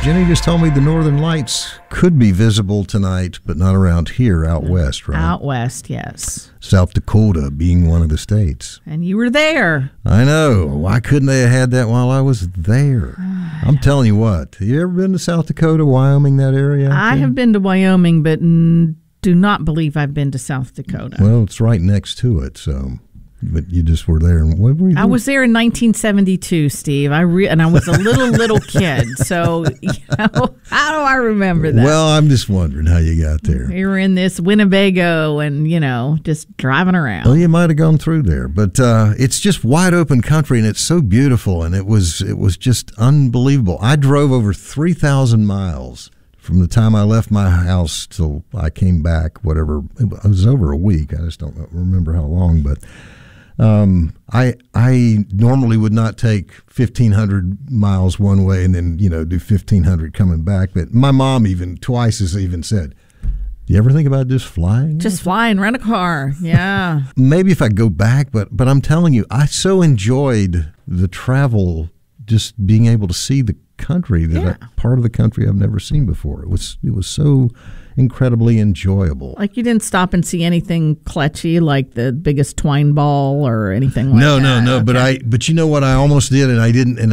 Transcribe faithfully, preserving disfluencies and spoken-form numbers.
Jenny just told me the Northern Lights could be visible tonight, but not around here, out west, right? Out west, yes. South Dakota being one of the states. And you were there. I know. Why couldn't they have had that while I was there? I'm telling you what. Have you ever been to South Dakota, Wyoming, that area? I have been to Wyoming, but n- do not believe I've been to South Dakota. Well, it's right next to it, so... But you just were there, and what were you doing? I was there in nineteen seventy-two, Steve. I re- and I was a little little kid. So, you know, how do I remember that? Well, I'm just wondering how you got there. We were in this Winnebago, and you know, just driving around. Well, you might have gone through there, but uh, it's just wide open country, and it's so beautiful, and it was it was just unbelievable. I drove over three thousand miles from the time I left my house till I came back. Whatever, it was over a week. I just don't remember how long, but. Um, I I normally would not take fifteen hundred miles one way and then, you know, do fifteen hundred coming back. But my mom even twice has even said, do you ever think about just flying? Just flying, rent a car. Yeah. Maybe if I go back, but but I'm telling you, I so enjoyed the travel, just being able to see the country, that Yeah. I, part of the country I've never seen before. It was it was so incredibly enjoyable. Like you didn't stop and see anything kletchy, like the biggest twine ball or anything like no, that. No, no, no. Okay. But I, but you know what? I almost did, and I didn't. And